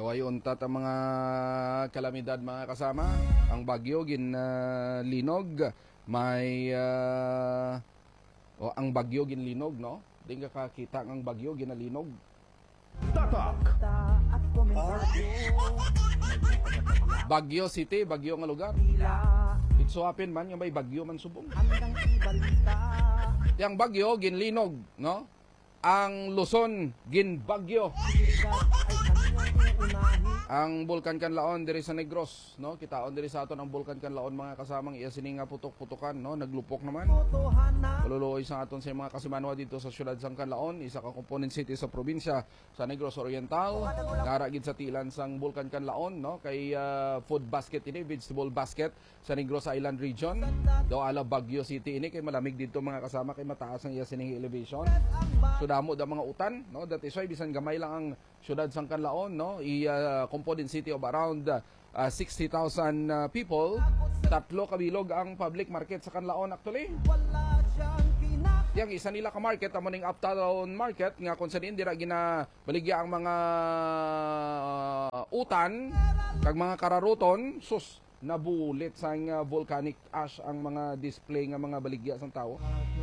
ay untat ang mga kalamidad mga kasama. Ang bagyo ginlinog, may ang bagyo ginlinog, no? Di ka kakita ng bagyo ginalinog. Tatak! Baguio City, bagyo nga lugar. It so happen man yung may bagyo man subong. Yang bagyo ginlinog, no? Ang Luzon ginbagyo. Ang Bulkan Kanlaon diri sa Negros, no? Kitaon diri sa aton ang Bulkan Kanlaon mga kasamang iya sini nga putok-putokan, no? Naglupok naman. Kaluluoy sa aton sa mga kasimanwa dito sa siyudad sang Kanlaon, isa ka component city sa probinsya sa Negros Oriental. Nara gid sa tilan sang Bulkan Kanlaon, no? Kay food basket ini, vegetable basket sa Negros Island region. Do ala Baguio City ini kay malamig dito mga kasama kay mataas ang iya sini elevation. So damo da mga utan, no? That is why bisan gamay lang ang siyudad sang Kanlaon, no? Component city of around 60,000 people. Tatlo kabilog ang public market sa Kanlaon actually. Yang isa nila ka market amo ning Uptown Market nga kung saan dira ginabaligya ang mga utan kag mga kararuton sus nabulit sang volcanic ash ang mga display nga mga baligya sang tao.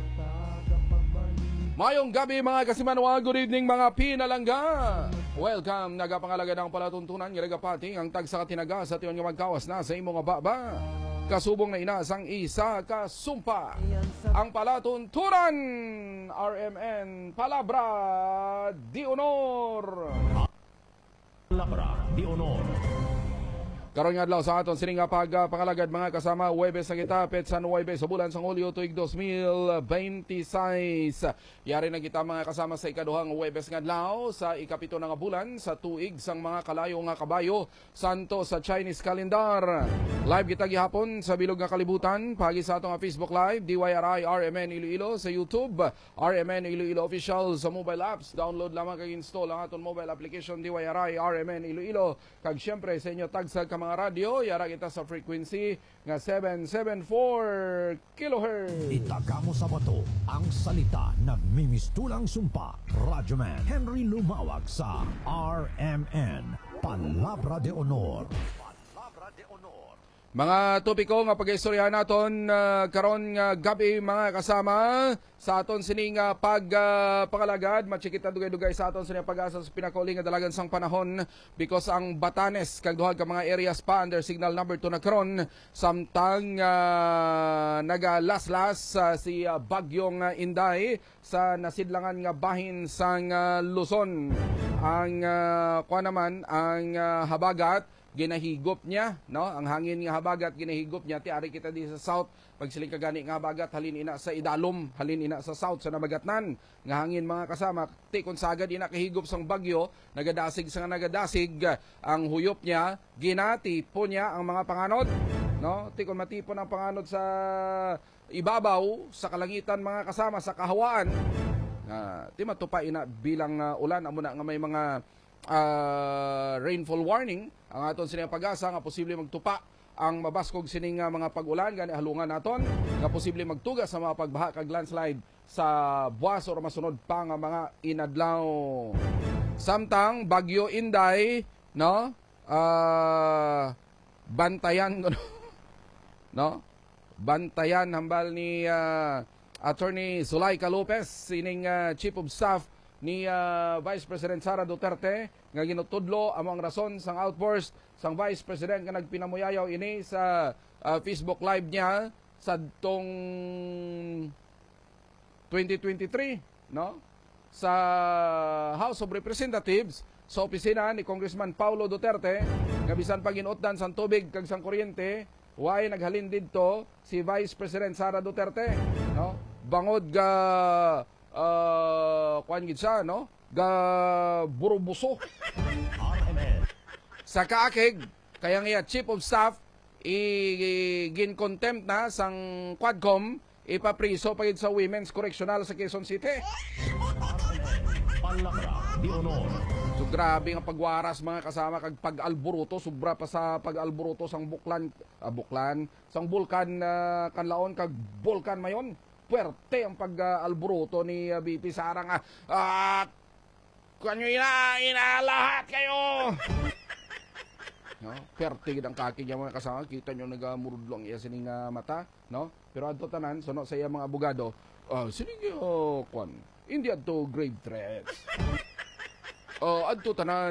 Mayong gabi mga kasimanwa, good evening mga pinalangga. Welcome, nagapangalaga ng palatuntunan, nagapati ang tagsa katinaga sa tiyon nga magkawas na sa imong baba. Kasubong na inasang isa kasumpa. Ang palatuntunan, RMN, Palabra di Honor. Palabra di Honor. Karon nga adlaw sa aton sining pangalagad mga kasama Huwebes sa kita petsa 9 sa bulan sang Hulyo tuig 2026. Yari na kita mga kasama sa ikaduhang Huwebes nga adlaw sa ikapito nga bulan sa tuig sang mga kalayo nga kabayo santo sa Chinese calendar. Live kita gihapon sa bilog nga kalibutan pagi sa atong Facebook Live DYRI RMN Iloilo sa YouTube RMN Iloilo Official sa mobile apps. Download lamang kag install ang aton mobile application DYRI RMN Iloilo kag syempre sa inyo tagsa ka mga radyo, yara kita sa frequency nga 774 kHz. Itagamo sa bato ang salita nagmimistulang sumpa. Radyoman Henry Lumawag sa RMN Palabra de Honor. Palabra de Honor. Mga topiko nga pag-istoryahan naton karon nga gabi mga kasama sa aton sining pagpangalagad matsikita dugay-dugay sa aton sining pag-asa sa pinakuli nga dalagan sang panahon because ang Batanes kag duha ka mga areas pa under signal number 2 na karon samtang nagalaslas si Bagyong Inday sa nasidlangan nga bahin sang Luzon. Ang kuha naman ang habagat ginahigop niya, no? Ang hangin nga habagat ginahigop niya. Tiari kita di sa south, pagsiling kagani nga habagat halin ina sa idalom, halin ina sa south sa nabagatnan. Nga hangin mga kasama, ti kun sagad ina kahigop sang bagyo, nagadasig sa nagadasig ang huyop niya, ginatipo niya ang mga panganod, no? Ti kun matipon ang panganod sa ibabaw sa kalangitan mga kasama sa kahawaan. Ti matupa ina bilang ulan amo na nga may mga rainfall warning ang aton sining pag-asa nga posible magtupa ang mabaskog sining mga pag-ulan gani halungan naton nga posible magtugas sa mga pagbaha kag landslide sa buwas or masunod pa nga mga inadlaw. Samtang Bagyo Inday, no? Bantayan no? Bantayan hambal ni Attorney Zulaika Lopez sining Chief of Staff ni Vice President Sara Duterte nga ginutudlo among rason sang outburst sang Vice President nga nagpinamuyayaw ini sa Facebook Live niya sa tong 2023, no? Sa House of Representatives sa opisina ni Congressman Paulo Duterte nga bisan paginutdan sang tubig kag sang kuryente way naghalin didto si Vice President Sara Duterte, no? Bangod ga kuan gid siya, no? Ga burubuso. Sa kaakig, kaya nga Chief of Staff gin-contempt na sang Quadcom ipapriso pa sa Women's Correctional sa Quezon City. Palabra di Honor. So grabe nga pagwaras mga kasama kag pag-alburuto, sobra pa sa pag-alburuto sang buklan sang Bulkan Kanlaon kag Bulkan Mayon. Puwerte ang pag-alburuto ni BP Sara nga kanyo ina lahat kayo no? Pertig ang kaki niya mga kasama, kita nyo nagamurudlo ang iya sining mata, no? Pero adto tanan suno sa iya mga abogado, sining kwan, hindi adto grave threats. Adto tanan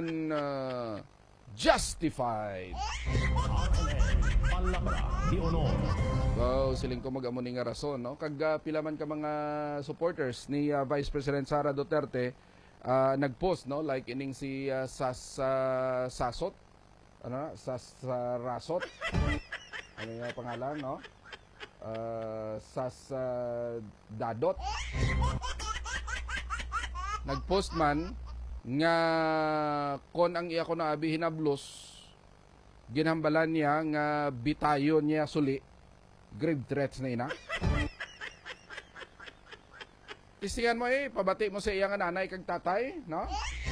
justified. Palabra de Honor. Siling ko mag-amo ni nga rason, no? Kag pila man ka mga supporters ni Vice President Sara Duterte nagpost, no? Like ining si Sasot, Rasot, ano yung pangalan, no? Dadot. Nagpost man nga kon ang iya ko na abi hinablos, ginhambalan niya nga bitayon niya suli, grave threats na ina. Tistingan mo pabati mo sa iya nga nanay kag tatay, no?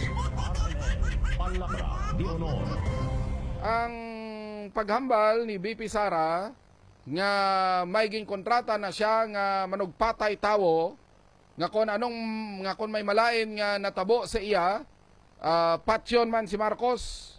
Palabra de Honor. Ang paghambal ni BP Sara nga maiging kontrata na siya nga manugpatay tawo, nga kon may malain nga natabo sa iya, patyon man si Marcos,